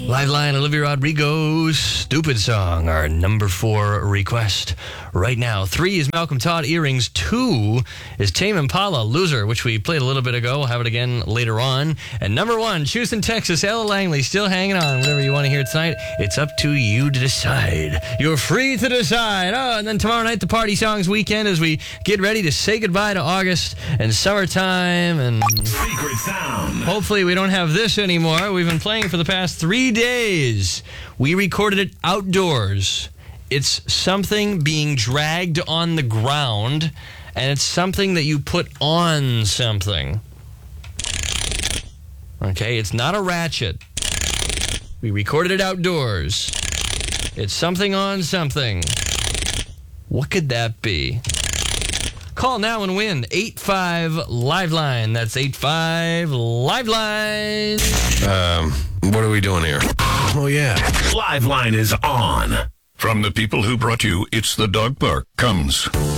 Liveline, Olivia Rodrigo's Stupid Song, our number 4 request right now. 3 is Malcolm Todd, Earrings. 2 is Tame Impala, Loser, which we played a little bit ago. We'll have it again later on. And number 1, Houston, Texas, Ella Langley, still hanging on. Whatever you want to hear tonight, it's up to you to decide. You're free to decide. Oh, and then tomorrow night, the Party Songs weekend as we get ready to say goodbye to August and summertime. And Secret Sound. hopefully we don't have this anymore. We've been playing for the past 3 days. We recorded it outdoors. It's something being dragged on the ground, and it's something that you put on something. Okay, it's not a ratchet. We recorded it outdoors. It's something on something. What could that be? Call now and win. 85 Liveline. That's 85 Liveline. What are we doing here? Oh, yeah. Liveline is on. From the people who brought you It's the Dog Park comes